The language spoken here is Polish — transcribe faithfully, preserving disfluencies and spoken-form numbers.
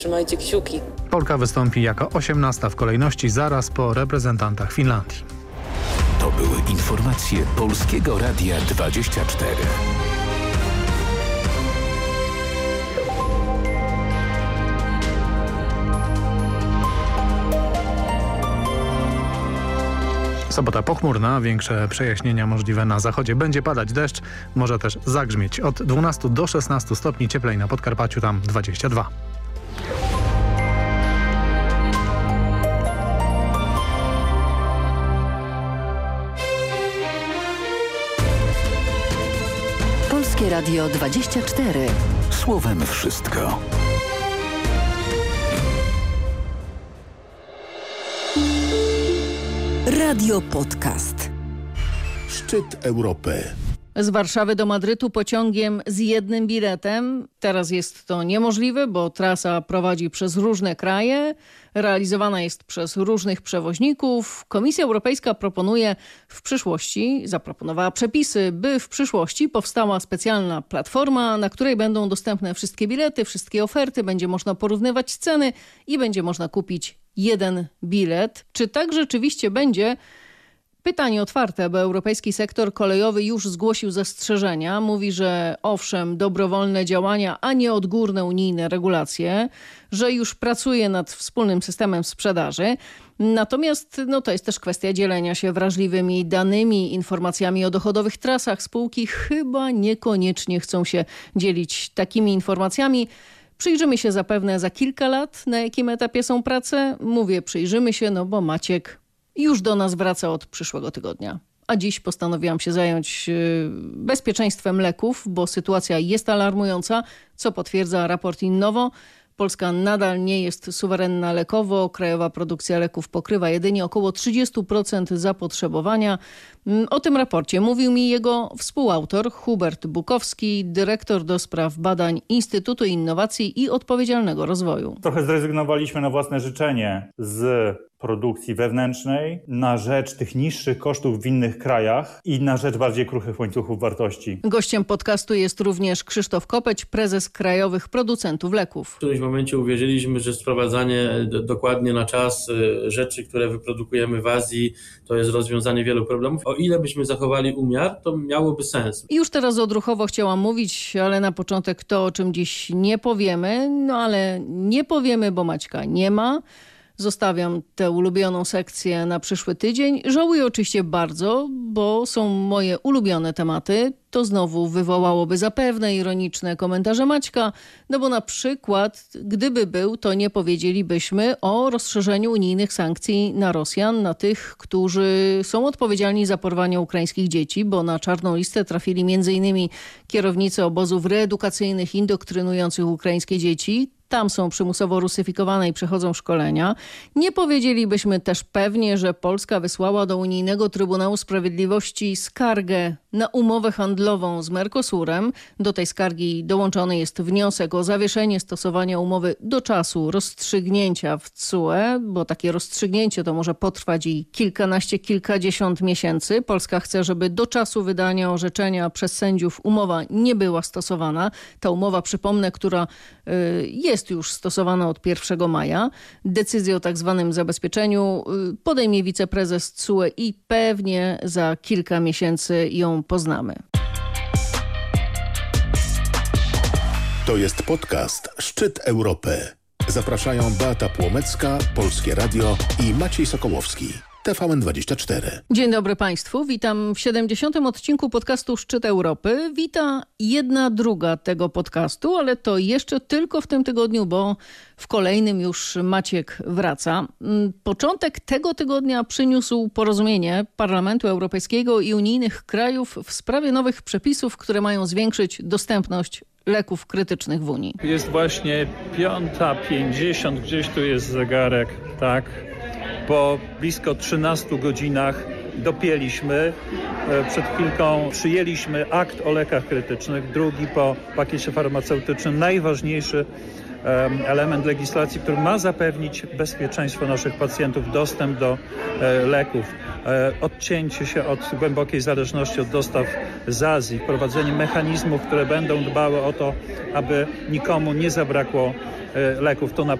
Trzymajcie kciuki. Polka wystąpi jako osiemnasta w kolejności, zaraz po reprezentantach Finlandii. To były informacje Polskiego Radia dwadzieścia cztery. Sobota pochmurna, większe przejaśnienia możliwe na zachodzie. Będzie padać deszcz, może też zagrzmieć. Od dwunastu do szesnastu stopni, cieplej na Podkarpaciu, tam dwadzieścia dwa. Polskie Radio dwadzieścia cztery. Słowem wszystko. Radio Podcast. Szczyt Europy. Z Warszawy do Madrytu pociągiem z jednym biletem. Teraz jest to niemożliwe, bo trasa prowadzi przez różne kraje, realizowana jest przez różnych przewoźników. Komisja Europejska proponuje w przyszłości, zaproponowała przepisy, by w przyszłości powstała specjalna platforma, na której będą dostępne wszystkie bilety, wszystkie oferty, będzie można porównywać ceny i będzie można kupić jeden bilet. Czy tak rzeczywiście będzie? Pytanie otwarte, bo europejski sektor kolejowy już zgłosił zastrzeżenia. Mówi, że owszem, dobrowolne działania, a nie odgórne unijne regulacje, że już pracuje nad wspólnym systemem sprzedaży. Natomiast no, to jest też kwestia dzielenia się wrażliwymi danymi, informacjami o dochodowych trasach. Spółki chyba niekoniecznie chcą się dzielić takimi informacjami. Przyjrzymy się zapewne za kilka lat, na jakim etapie są prace. Mówię przyjrzymy się, no bo Maciek już do nas wraca od przyszłego tygodnia. A dziś postanowiłam się zająć bezpieczeństwem leków, bo sytuacja jest alarmująca, co potwierdza raport Innowo. Polska nadal nie jest suwerenna lekowo. Krajowa produkcja leków pokrywa jedynie około trzydzieści procent zapotrzebowania. O tym raporcie mówił mi jego współautor Hubert Bukowski, dyrektor do spraw badań Instytutu Innowacji i Odpowiedzialnego Rozwoju. Trochę zrezygnowaliśmy na własne życzenie z produkcji wewnętrznej na rzecz tych niższych kosztów w innych krajach i na rzecz bardziej kruchych łańcuchów wartości. Gościem podcastu jest również Krzysztof Kopeć, prezes Krajowych Producentów Leków. W którymś momencie uwierzyliśmy, że sprowadzanie do, dokładnie na czas rzeczy, które wyprodukujemy w Azji, to jest rozwiązanie wielu problemów. O ile byśmy zachowali umiar, to miałoby sens. I już teraz odruchowo chciałam mówić, ale na początek to, o czym dziś nie powiemy. No ale nie powiemy, bo Maćka nie ma. Zostawiam tę ulubioną sekcję na przyszły tydzień. Żałuję oczywiście bardzo, bo są moje ulubione tematy. To znowu wywołałoby zapewne ironiczne komentarze Maćka, no bo na przykład, gdyby był, to nie powiedzielibyśmy o rozszerzeniu unijnych sankcji na Rosjan, na tych, którzy są odpowiedzialni za porwanie ukraińskich dzieci, bo na czarną listę trafili między innymi kierownicy obozów reedukacyjnych indoktrynujących ukraińskie dzieci. Tam są przymusowo rusyfikowane i przechodzą szkolenia. Nie powiedzielibyśmy też pewnie, że Polska wysłała do Unijnego Trybunału Sprawiedliwości skargę na umowę handlową z Mercosurem. Do tej skargi dołączony jest wniosek o zawieszenie stosowania umowy do czasu rozstrzygnięcia w C U E, bo takie rozstrzygnięcie to może potrwać i kilkanaście, kilkadziesiąt miesięcy. Polska chce, żeby do czasu wydania orzeczenia przez sędziów umowa nie była stosowana. Ta umowa, przypomnę, która y, jest już stosowana od pierwszego maja. Decyzję o tak zwanym zabezpieczeniu y, podejmie wiceprezes C U E i pewnie za kilka miesięcy ją poznamy. To jest podcast Szczyt Europy. Zapraszają Beata Płomecka, Polskie Radio i Maciej Sokołowski, T V N dwadzieścia cztery. Dzień dobry Państwu. Witam w siedemdziesiątym odcinku podcastu Szczyt Europy. Wita jedna druga tego podcastu, ale to jeszcze tylko w tym tygodniu, bo w kolejnym już Maciek wraca. Początek tego tygodnia przyniósł porozumienie Parlamentu Europejskiego i unijnych krajów w sprawie nowych przepisów, które mają zwiększyć dostępność leków krytycznych w Unii. Jest właśnie piąta pięćdziesiąt, gdzieś tu jest zegarek, tak. Po blisko trzynastu godzinach dopięliśmy. Przed chwilką przyjęliśmy akt o lekach krytycznych, drugi po pakiecie farmaceutycznym, najważniejszy element legislacji, który ma zapewnić bezpieczeństwo naszych pacjentów, dostęp do leków, odcięcie się od głębokiej zależności od dostaw z Azji, wprowadzenie mechanizmów, które będą dbały o to, aby nikomu nie zabrakło leków, to na